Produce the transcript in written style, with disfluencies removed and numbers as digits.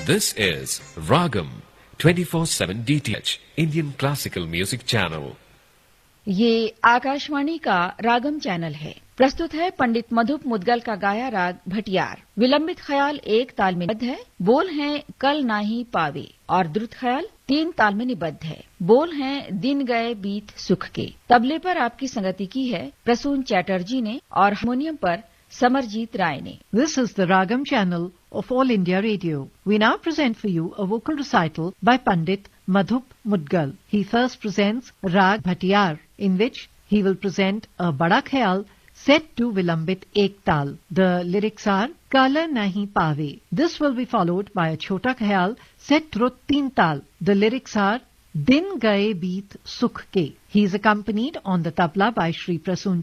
This is Ragam 24/7 DTH Indian Classical Music Channel. ये आकाशवाणी का रागम channel है। प्रस्तुत है पंडित मधुप मुदगल का गाया राग भटियार। विलंबित ख्याल एक ताल में निबद्ध है। बोल हैं कल नाही पावे और द्रुत ख्याल 3 ताल में निबद्ध है। बोल हैं दिन गए बीत सुख के। तबले पर आपकी संगति की है प्रसून चैटर्जी ने और हारमोनियम पर समरजीत राय ने। This is the Ragam channel of All India Radio. We now present for you a vocal recital by Pandit Madhup Mudgal. He first presents Rag Bhatiyar, in which he will present a Bada Khayal set to Vilambit Ek Tal. The lyrics are Kala Nahi Pave. This will be followed by a Chota Khayal set to Teen Tal. The lyrics are Din Gaye Beet Sukh Ke. He is accompanied on the tabla by Shri Prasoon